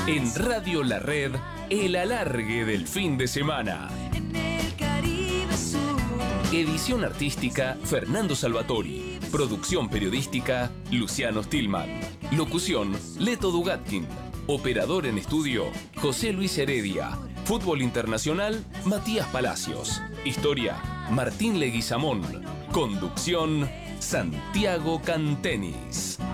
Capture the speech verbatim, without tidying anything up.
En Radio La Red, el alargue del fin de semana. En el Caribe Sur. Edición artística, Fernando Salvatori. Producción periodística, Luciano Stillman. Locución, Leto Dugatkin. Operador en estudio, José Luis Heredia. Fútbol internacional, Matías Palacios. Historia, Martín Leguizamón. Conducción, Santiago Cantenis.